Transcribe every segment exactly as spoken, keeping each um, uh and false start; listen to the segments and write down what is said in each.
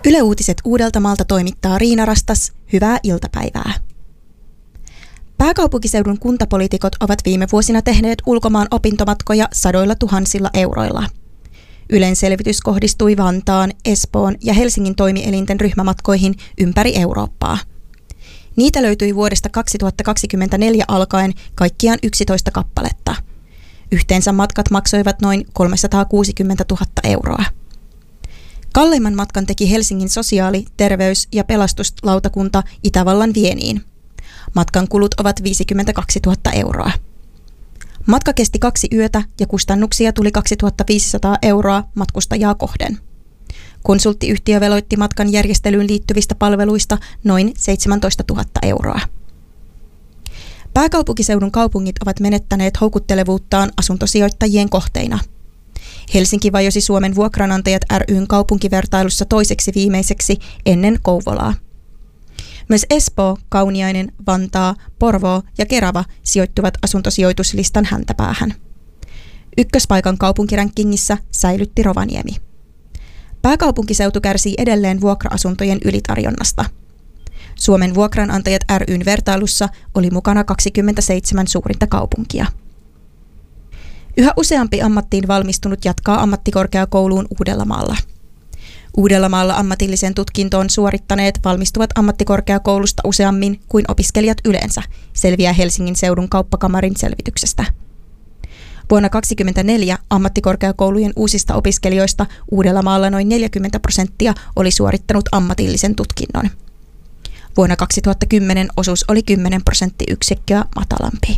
Yle Uutiset Uudeltamaalta toimittaa Riina Rastas. Hyvää iltapäivää. Pääkaupunkiseudun kuntapoliitikot ovat viime vuosina tehneet ulkomaan opintomatkoja sadoilla tuhansilla euroilla. Ylen selvitys kohdistui Vantaan, Espoon ja Helsingin toimielinten ryhmämatkoihin ympäri Eurooppaa. Niitä löytyi vuodesta kaksituhattakaksikymmentäneljä alkaen kaikkiaan yksitoista kappaletta. Yhteensä matkat maksoivat noin kolmesataakuusikymmentätuhatta euroa. Kalleimman matkan teki Helsingin sosiaali-, terveys- ja pelastuslautakunta Itävallan Vieniin. Matkan kulut ovat viisikymmentäkaksituhatta euroa. Matka kesti kaksi yötä ja kustannuksia tuli kaksituhattaviisisataa euroa matkustajaa kohden. Konsulttiyhtiö veloitti matkan järjestelyyn liittyvistä palveluista noin seitsemäntoistatuhatta euroa. Pääkaupunkiseudun kaupungit ovat menettäneet houkuttelevuuttaan asuntosijoittajien kohteina. Helsinki vajosi Suomen vuokranantajat ry:n kaupunkivertailussa toiseksi viimeiseksi ennen Kouvolaa. Myös Espoo, Kauniainen, Vantaa, Porvoo ja Kerava sijoittuvat asuntosijoituslistan häntäpäähän. Ykköspaikan kaupunkirankingissa säilytti Rovaniemi. Pääkaupunkiseutu kärsii edelleen vuokra-asuntojen ylitarjonnasta. Suomen vuokranantajat ry:n vertailussa oli mukana kaksikymmentäseitsemän suurinta kaupunkia. Yhä useampi ammattiin valmistunut jatkaa ammattikorkeakouluun Uudellamaalla. Uudellamaalla ammatilliseen tutkintoon suorittaneet valmistuvat ammattikorkeakoulusta useammin kuin opiskelijat yleensä, selviää Helsingin seudun kauppakamarin selvityksestä. Vuonna kaksituhattakaksikymmentäneljä ammattikorkeakoulujen uusista opiskelijoista Uudellamaalla noin neljäkymmentä prosenttia oli suorittanut ammatillisen tutkinnon. Vuonna kaksituhattakymmenen osuus oli kymmenen prosenttiyksikköä matalampi.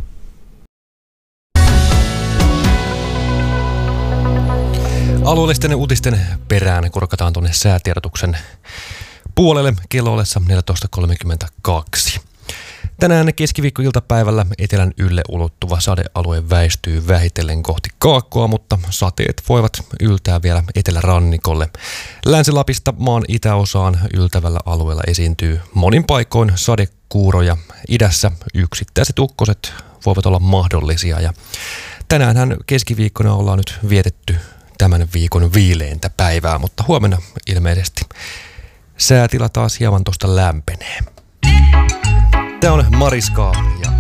Alueellisten uutisten perään kurkataan tuonne säätiedotuksen puolelle kello ollessa neljätoista kolmekymmentäkaksi. Tänään keskiviikkoiltapäivällä etelän ylle ulottuva sadealue väistyy vähitellen kohti kaakkoa, mutta sateet voivat yltää vielä etelärannikolle. Länsi-Lapista maan itäosaan yltävällä alueella esiintyy monin paikoin sadekuuroja. Idässä yksittäiset ukkoset voivat olla mahdollisia ja tänäänhän keskiviikkona ollaan nyt vietetty tämän viikon viileintä päivää, mutta huomenna ilmeisesti säätila taas hieman tuosta lämpenee. Tämä on Mariska ja